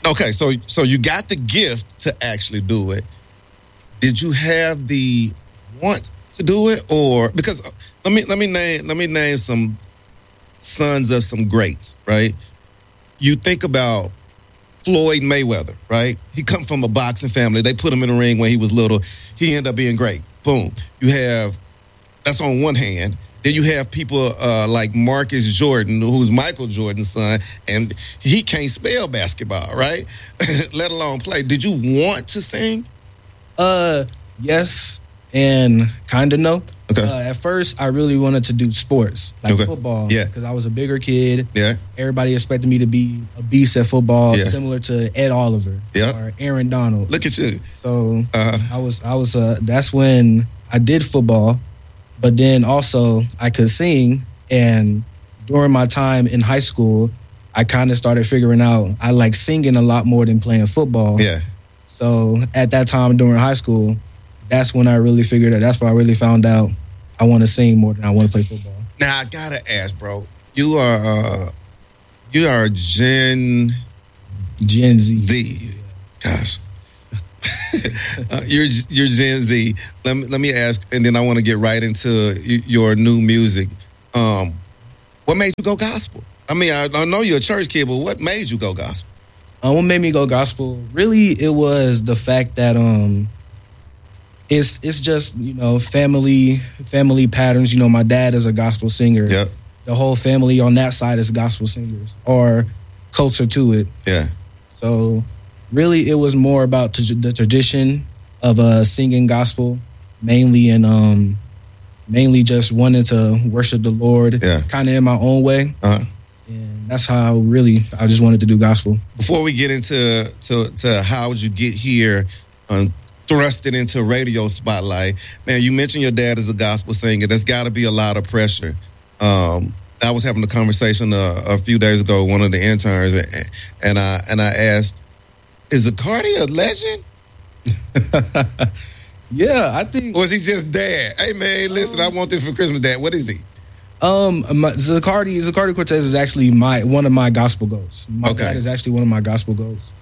Okay, so you got the gift to actually do it. Did you have the want to do it, or because let me name some sons of some greats, right? You think about Floyd Mayweather, right? He come from a boxing family. They put him in the ring when he was little. He ended up being great. Boom. You have, that's on one hand. Then you have people like Marcus Jordan, who's Michael Jordan's son, and he can't spell basketball, right? Let alone play. Did you want to sing? Yes, and kind of no. Okay. At first, I really wanted to do sports, like football. Yeah. Because I was a bigger kid. Yeah. Everybody expected me to be a beast at football, Yeah. similar to Ed Oliver or Aaron Donald. Look at you. So I was. That's when I did football, but then also I could sing. And during my time in high school, I kind of started figuring out I like singing a lot more than playing football. Yeah. So at that time during high school, that's when I really figured out. That's when I really found out I want to sing more than I want to play football. Now I gotta ask, bro. You are Gen Z. Gosh. You're Gen Z. Let me ask, and then I want to get right into your new music. What made you go gospel? I mean, I know you're a church kid, but what made you go gospel? What made me go gospel? Really, it was the fact that it's just, you know, family patterns. You know, my dad is a gospel singer. Yep. The whole family on that side is gospel singers or closer to it. Yeah. So really, it was more about the tradition of singing gospel, mainly, and mainly just wanting to worship the Lord, kind of in my own way. And that's how I just wanted to do gospel. Before we get into how would you get here, thrust it into radio spotlight, man, you mentioned your dad is a gospel singer. There's got to be a lot of pressure. I was having a conversation a few days ago with one of the interns, and I asked, is Zacardi a legend? Yeah, I think. Or is he just dad? Hey, man, listen, I want this for Christmas, Dad. What is he? Zacardi Cortez is actually one of my gospel goats. My dad is actually one of my gospel goats.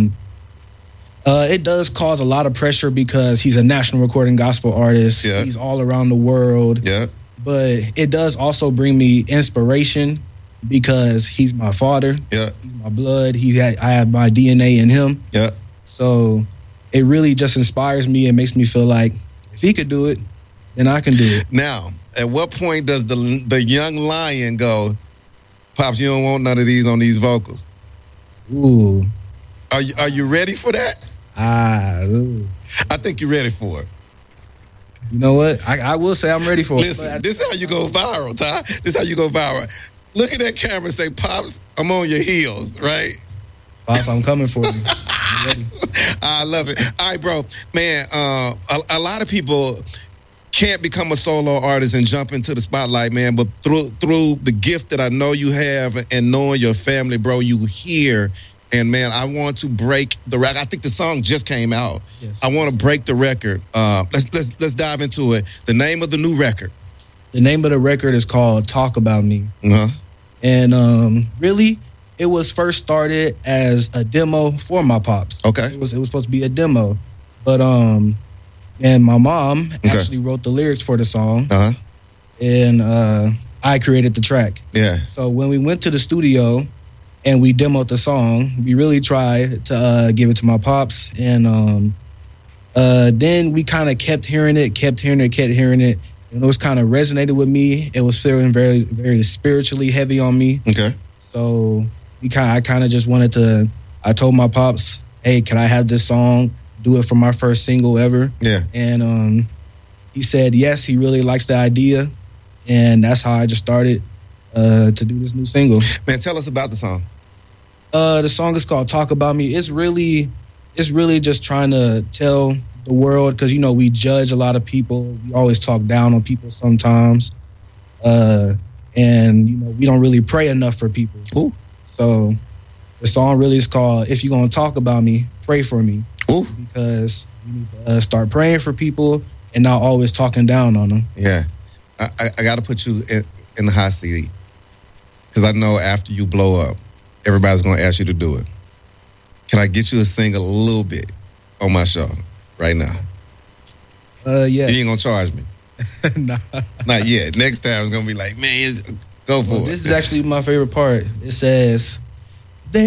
It does cause a lot of pressure because he's a national recording gospel artist. Yeah. He's all around the world. Yeah. But it does also bring me inspiration because he's my father. Yeah. He's my blood. I have my DNA in him. Yeah. So it really just inspires me and makes me feel like if he could do it, then I can do it. Now, at what point does the young lion go, Pops, you don't want none of these on these vocals? Ooh. Are you ready for that? Ooh. I think you're ready for it. You know what? I will say I'm ready for it. Listen, this is how you go viral, Ty. This is how you go viral. Look at that camera and say, Pops, I'm on your heels, right? Pops, I'm coming for you. I'm ready. I love it. All right, bro. Man, a lot of people can't become a solo artist and jump into the spotlight, man. But through the gift that I know you have and knowing your family, bro, you hear. And man, I want to break the record. I think the song just came out. Yes. I want to break the record. Let's dive into it. The name of the new record. The name of the record is called "Talk About Me." Uh-huh. And really, it was first started as a demo for my pops. Okay. It was supposed to be a demo, but and my mom actually wrote the lyrics for the song. Uh-huh. And I created the track. Yeah. So when we went to the studio and we demoed the song, we really tried to give it to my pops. And then we kind of kept hearing it. And it was kind of resonated with me. It was feeling very, very spiritually heavy on me. Okay. So I kind of just wanted to, I told my pops, hey, can I have this song? Do it for my first single ever. Yeah. And he said yes, he really likes the idea. And that's how I just started to do this new single. Man, tell us about the song. The song is called Talk About Me. It's really just trying to tell the world, because, you know, we judge a lot of people. We always talk down on people sometimes. And, you know, we don't really pray enough for people. Ooh. So the song really is called If You're Gonna Talk About Me, Pray For Me. Ooh. Because we need to start praying for people and not always talking down on them. Yeah. I got to put you in the hot seat, because I know after you blow up, everybody's going to ask you to do it. Can I get you to sing a little bit on my show right now? Yeah. You ain't gonna charge me. Nah. Not yet. Next time it's gonna be like, man, go for it. This is actually my favorite part. It says,